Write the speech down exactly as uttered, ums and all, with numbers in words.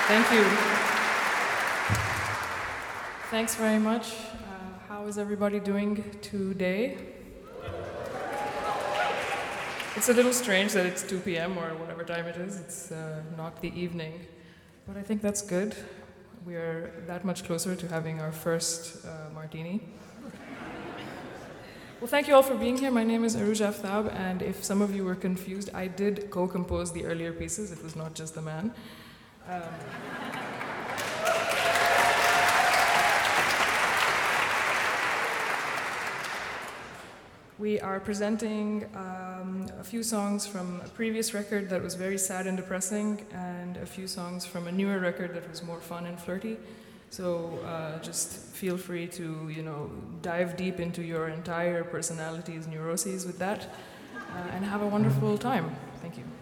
Thank you. Thanks very much. Uh, how is everybody doing today? It's a little strange that it's two p.m. or whatever time it is. It's uh, not the evening, but I think that's good. We are that much closer to having our first uh, martini. Well, thank you all for being here. My name is Aruj Aftab, and if some of you were confused, I did co-compose the earlier pieces. It was not just the man. Um, we are presenting um, a few songs from a previous record that was very sad and depressing, and a few songs from a newer record that was more fun and flirty. So uh, just feel free to, you know, dive deep into your entire personality's neuroses with that, uh, and have a wonderful time. Thank you.